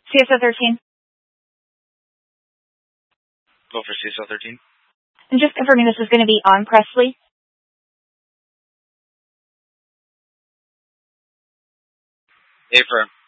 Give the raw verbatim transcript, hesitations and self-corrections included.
C S O thirteen. Go for C S O thirteen. And just confirming this is going to be on Presley. Affirm.